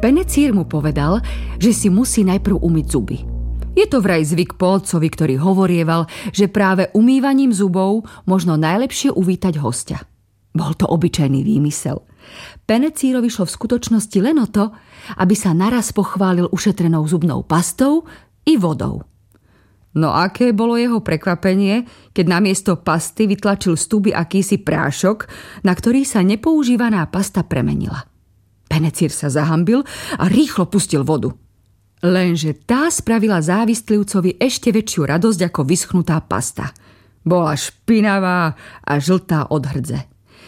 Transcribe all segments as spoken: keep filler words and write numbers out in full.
Penecír mu povedal, že si musí najprv umyť zuby. Je to vraj zvyk po otcovi, ktorý hovorieval, že práve umývaním zubov možno najlepšie uvítať hostia. Bol to obyčajný výmysel. Penecírovi šlo v skutočnosti len o to, aby sa naraz pochválil ušetrenou zubnou pastou i vodou. No aké bolo jeho prekvapenie, keď namiesto pasty vytlačil z tuby akýsi prášok, na ktorý sa nepoužívaná pasta premenila. Penecír sa zahambil a rýchlo pustil vodu. Lenže tá spravila závistlivcovi ešte väčšiu radosť ako vyschnutá pasta. Bola špinavá a žltá od hrdze.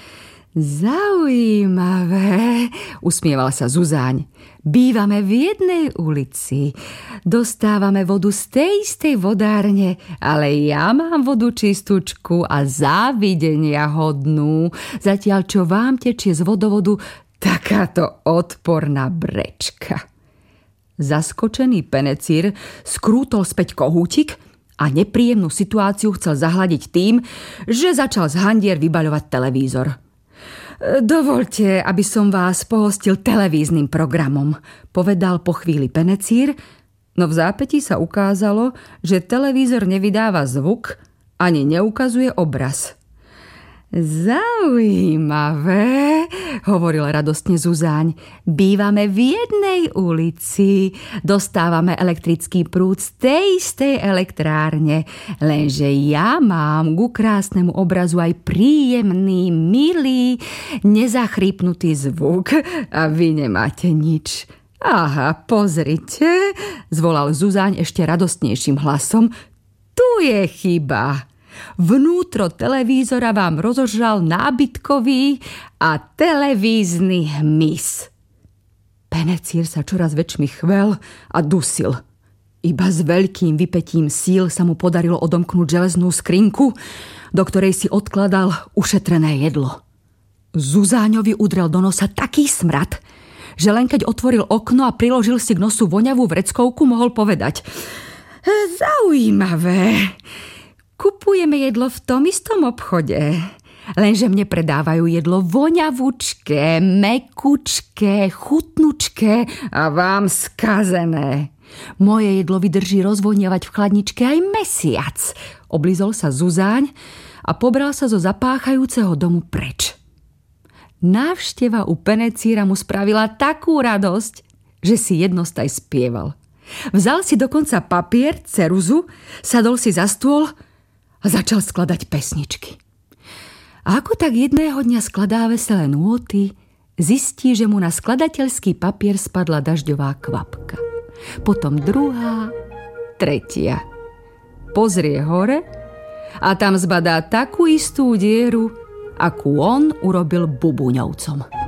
Zaujímavé, usmieval sa Zuzáň. Bývame v jednej ulici. Dostávame vodu z tej istej vodárne, ale ja mám vodu čistúčku a závidenia hodnú, zatiaľ čo vám tečie z vodovodu takáto odporná brečka. Zaskočený Penecír skrútol späť kohútik a nepríjemnú situáciu chcel zahladiť tým, že začal z handier vybaľovať televízor. Dovoľte, aby som vás pohostil televíznym programom, povedal po chvíli Penecír, no v zápätí sa ukázalo, že televízor nevydáva zvuk ani neukazuje obraz. Zaujímavé, hovoril radostne Zuzáň. Bývame v jednej ulici, dostávame elektrický prúd z tej istej elektrárne, lenže ja mám ku krásnemu obrazu aj príjemný, milý, nezachrípnutý zvuk a vy nemáte nič. Aha, pozrite, zvolal Zuzáň ešte radostnejším hlasom. Tu je chyba. Vnútro televízora vám rozožral nábytkový a televízny hmyz. Penecír sa čoraz väčšmi chvel a dusil. Iba s veľkým vypätím síl sa mu podarilo odomknúť železnú skrinku, do ktorej si odkladal ušetrené jedlo. Zuzáňovi udrel do nosa taký smrad, že len keď otvoril okno a priložil si k nosu voňavú vreckovku, mohol povedať: Zaujímavé. Kupujeme jedlo v tom istom obchode, lenže mne predávajú jedlo voňavučké, mekučké, chutnučké a vám skazené. Moje jedlo vydrží rozvoniavať v chladničke aj mesiac. Oblizol sa Zuzáň a pobral sa zo zapáchajúceho domu preč. Návšteva u Penecíra mu spravila takú radosť, že si jednostaj spieval. Vzal si dokonca papier, ceruzu, sadol si za stôl a začal skladať pesničky. A ako tak jedného dňa skladá veselé nôty, zistí, že mu na skladateľský papier spadla dažďová kvapka. Potom druhá, tretia. Pozrie hore a tam zbadá takú istú dieru, akú on urobil bubuňovcom.